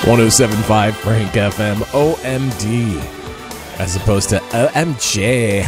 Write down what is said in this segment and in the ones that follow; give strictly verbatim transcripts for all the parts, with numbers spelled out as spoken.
one oh seven point five Frank F M, O M D, as opposed to O M G.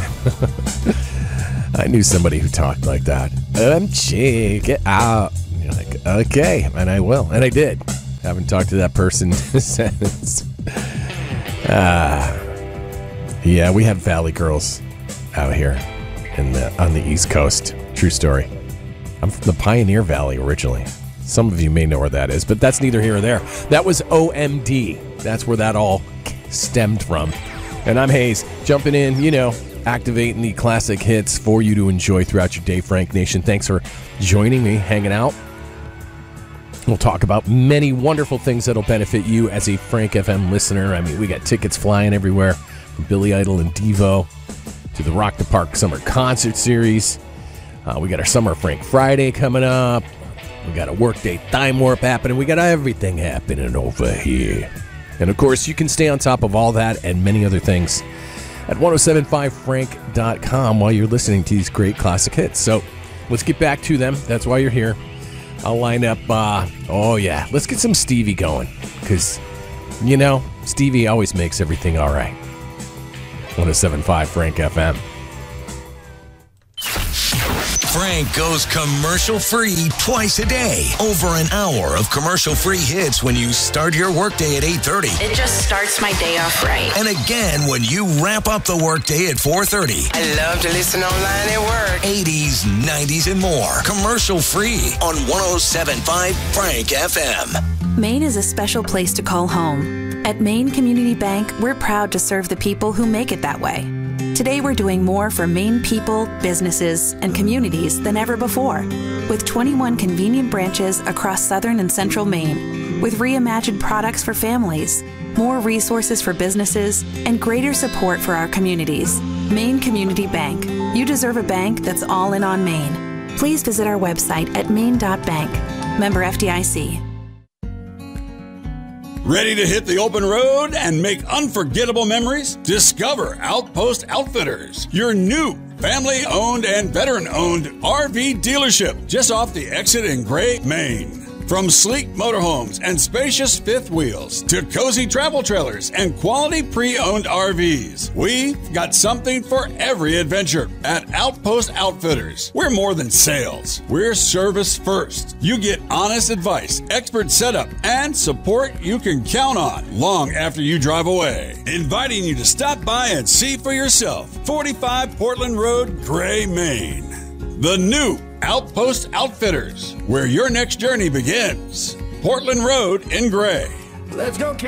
I knew somebody who talked like that. O M G, get out. And you're like, okay, and I will. And I did. Haven't talked to that person since. Ah, yeah, we have Valley Girls out here in the, on the East Coast. True story. I'm from the Pioneer Valley originally. Some of you may know where that is, but that's neither here or there. That was O M D. That's where that all stemmed from. And I'm Hayes, jumping in, you know, activating the classic hits for you to enjoy throughout your day, Frank Nation. Thanks for joining me, hanging out. We'll talk about many wonderful things that'll benefit you as a Frank F M listener. I mean, we got tickets flying everywhere, from Billy Idol and Devo to the Rock the Park Summer Concert Series. Uh, we got our Summer Frank Friday coming up. We got a Workday Time Warp happening. We got everything happening over here. And, of course, you can stay on top of all that and many other things at ten seventy-five frank dot com while you're listening to these great classic hits. So let's get back to them. That's why you're here. I'll line up, uh, oh, yeah, let's get some Stevie going. Because, you know, Stevie always makes everything all right. ten seventy-five Frank F M. Frank goes commercial-free twice a day. Over an hour of commercial-free hits when you start your workday at eight thirty. It just starts my day off right. And again when you wrap up the workday at four thirty. I love to listen online at work. eighties, nineties, and more. Commercial-free on ten seventy-five Frank F M. Maine is a special place to call home. At Maine Community Bank, we're proud to serve the people who make it that way. Today we're doing more for Maine people, businesses, and communities than ever before, with twenty-one convenient branches across southern and central Maine, with reimagined products for families, more resources for businesses, and greater support for our communities. Maine Community Bank. You deserve a bank that's all in on Maine. Please visit our website at maine dot bank. Member F D I C. Ready to hit the open road and make unforgettable memories? Discover Outpost Outfitters, your new family-owned and veteran-owned R V dealership just off the exit in Gray, Maine. From sleek motorhomes and spacious fifth wheels to cozy travel trailers and quality pre-owned R Vs, we've got something for every adventure at Outpost Outfitters. We're more than sales. We're service first. You get honest advice, expert setup, and support you can count on long after you drive away. Inviting you to stop by and see for yourself. forty-five Portland Road, Gray, Maine. The new Outpost Outfitters, where your next journey begins. Portland Road in Gray. Let's go.